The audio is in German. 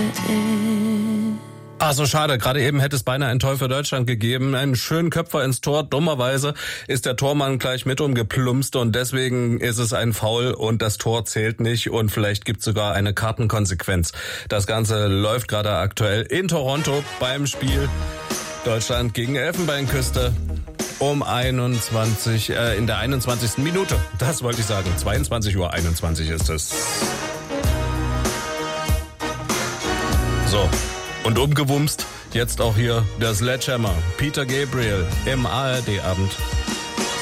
Ah, so schade. Gerade eben hätte es beinahe ein Tor für Deutschland gegeben. Einen schönen Köpfer ins Tor. Dummerweise ist der Tormann gleich mit umgeplumpst und deswegen ist es ein Foul und das Tor zählt nicht und vielleicht gibt es sogar eine Kartenkonsequenz. Das Ganze läuft gerade aktuell in Toronto beim Spiel Deutschland gegen Elfenbeinküste um in der 21. Minute. Das wollte ich sagen. 22:21 Uhr ist es. So. Und umgewumst, jetzt auch hier der Sledgehammer, Peter Gabriel im ARD-Abend.